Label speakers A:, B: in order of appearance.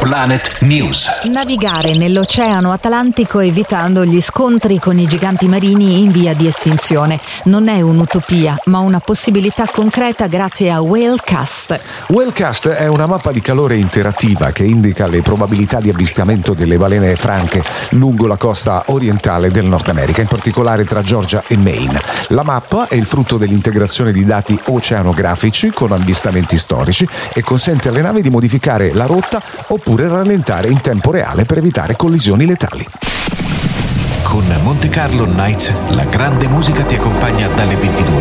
A: Planet News.
B: Navigare nell'Oceano Atlantico evitando gli scontri con i giganti marini in via di estinzione non è un'utopia, ma una possibilità concreta grazie a Whalecast.
C: Whalecast è una mappa di calore interattiva che indica le probabilità di avvistamento delle balene franche lungo la costa orientale del Nord America, in particolare tra Georgia e Maine. La mappa è il frutto dell'integrazione di dati oceanografici con avvistamenti storici e consente alle navi di modificare la rotta oppure rallentare in tempo reale per evitare collisioni letali.
A: Con Monte Carlo Nights, la grande musica ti accompagna dalle 22